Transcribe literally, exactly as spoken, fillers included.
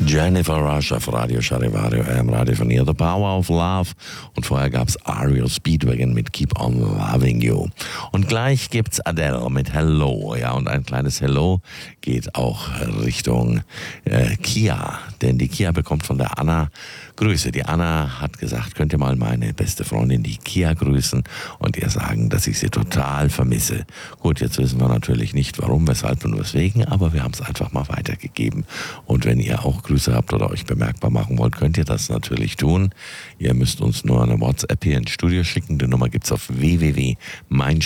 Jennifer Rush auf Radio Charivario, eurem Radio von ihr, The Power of Love. Und vorher gab's R E O Speedwagon mit Keep on Loving You. Und gleich gibt's Adele mit Hello. Ja, und ein kleines Hello geht auch Richtung äh, Kia. Denn die Kia bekommt von der Anna Grüße. Die Anna hat gesagt, könnt ihr mal meine beste Freundin, die Kia, grüßen und ihr sagen, dass ich sie total vermisse. Gut, jetzt wissen wir natürlich nicht, warum, weshalb und weswegen, aber wir haben es einfach mal weitergegeben. Und wenn ihr auch Grüße habt oder euch bemerkbar machen wollt, könnt ihr das natürlich tun. Ihr müsst uns nur eine WhatsApp hier ins Studio schicken. Die Nummer gibt's auf w w w punkt mein